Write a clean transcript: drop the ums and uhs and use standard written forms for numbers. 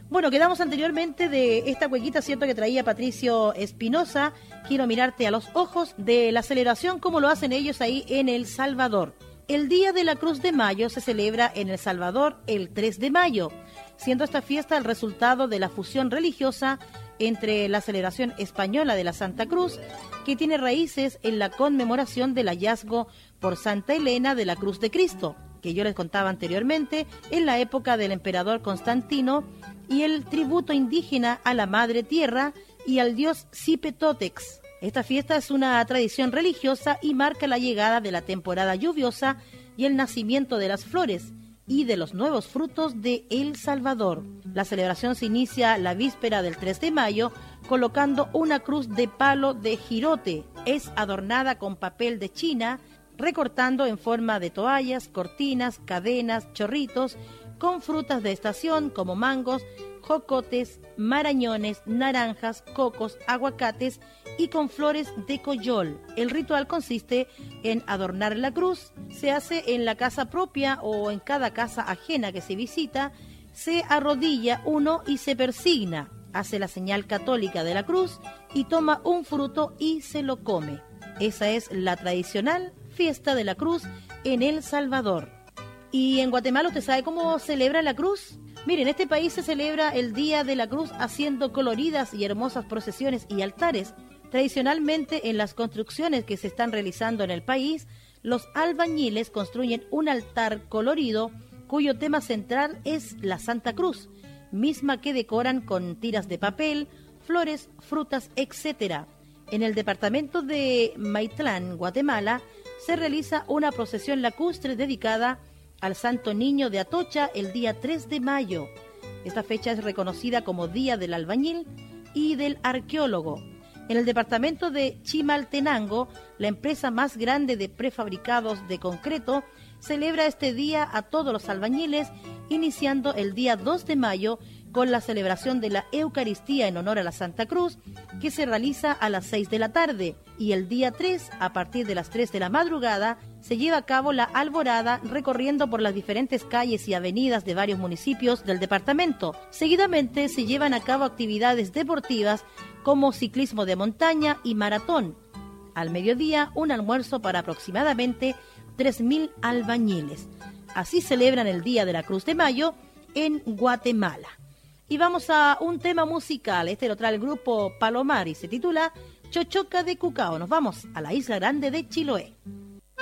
Bueno, quedamos anteriormente de esta cuequita, ¿cierto?, que traía Patricio Espinosa, Quiero mirarte a los ojos, de la celebración como lo hacen ellos ahí en El Salvador. El Día de la Cruz de Mayo se celebra en El Salvador el 3 de mayo, siendo esta fiesta el resultado de la fusión religiosa entre la celebración española de la Santa Cruz, que tiene raíces en la conmemoración del hallazgo por Santa Elena de la Cruz de Cristo, que yo les contaba anteriormente, en la época del emperador Constantino, y el tributo indígena a la Madre Tierra y al dios Cipetotex. Esta fiesta es una tradición religiosa y marca la llegada de la temporada lluviosa y el nacimiento de las flores y de los nuevos frutos de El Salvador. La celebración se inicia la víspera del 3 de mayo colocando una cruz de palo de jirote. Es adornada con papel de China, recortando en forma de toallas, cortinas, cadenas, chorritos, con frutas de estación como mangos, jocotes, marañones, naranjas, cocos, aguacates y con flores de coyol. El ritual consiste en adornar la cruz. Se hace en la casa propia o en cada casa ajena que se visita. Se arrodilla uno y se persigna. Hace la señal católica de la cruz y toma un fruto y se lo come. Esa es la tradicional fiesta de la cruz en El Salvador. ¿Y en Guatemala usted sabe cómo celebra la cruz? Mire, en este país se celebra el Día de la Cruz haciendo coloridas y hermosas procesiones y altares. Tradicionalmente, en las construcciones que se están realizando en el país, los albañiles construyen un altar colorido cuyo tema central es la Santa Cruz, misma que decoran con tiras de papel, flores, frutas, etc. En el departamento de Maitlán, Guatemala, se realiza una procesión lacustre dedicada al Santo Niño de Atocha el día 3 de mayo. Esta fecha es reconocida como Día del Albañil y del Arqueólogo. En el departamento de Chimaltenango, la empresa más grande de prefabricados de concreto, celebra este día a todos los albañiles, iniciando el día 2 de mayo con la celebración de la Eucaristía en honor a la Santa Cruz, que se realiza a las 6 de la tarde, y el día 3, a partir de las 3 de la madrugada, se lleva a cabo la alborada recorriendo por las diferentes calles y avenidas de varios municipios del departamento. Seguidamente se llevan a cabo actividades deportivas como ciclismo de montaña y maratón. Al mediodía, un almuerzo para aproximadamente 3.000 albañiles. Así celebran el Día de la Cruz de Mayo en Guatemala. Y vamos a un tema musical. Este lo trae el grupo Palomar y se titula Chochoca de Cucao. Nos vamos a la Isla Grande de Chiloé.